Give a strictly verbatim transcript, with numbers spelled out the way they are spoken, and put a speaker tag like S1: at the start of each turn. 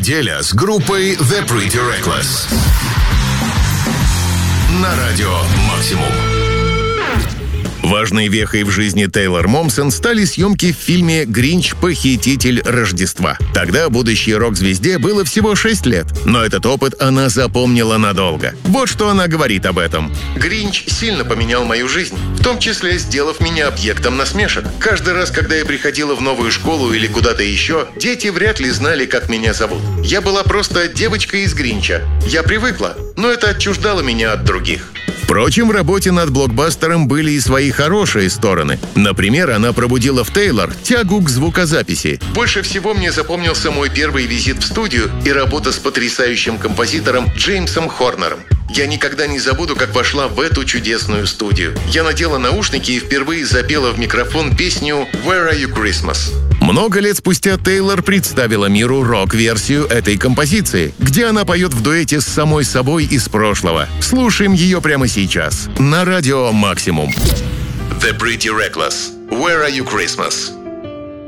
S1: Неделя с группой The Pretty Reckless на радио «Максимум». Важной вехой в жизни Тейлор Момсон стали съемки в фильме «Гринч. Похититель Рождества». Тогда будущей рок-звезде было всего шесть лет, но этот опыт она запомнила надолго. Вот что она говорит об этом. «Гринч сильно поменял мою жизнь, в том числе сделав меня объектом насмешек. Каждый раз, когда я приходила в новую школу или куда-то еще, дети вряд ли знали, как меня зовут. Я была просто девочкой из Гринча. Я привыкла, но это отчуждало меня от других». Впрочем, в работе над блокбастером были и свои хорошие стороны. Например, она пробудила в Тейлор тягу к звукозаписи. Больше всего мне запомнился мой первый визит в студию и работа с потрясающим композитором Джеймсом Хорнером. Я никогда не забуду, как вошла в эту чудесную студию. Я надела наушники и впервые запела в микрофон песню «Where are you Christmas?». Много лет спустя Тейлор представила миру рок-версию этой композиции, где она поет в дуэте с самой собой из прошлого. Слушаем ее прямо сейчас на радио «Максимум». The Pretty Reckless. «Where are you Christmas?».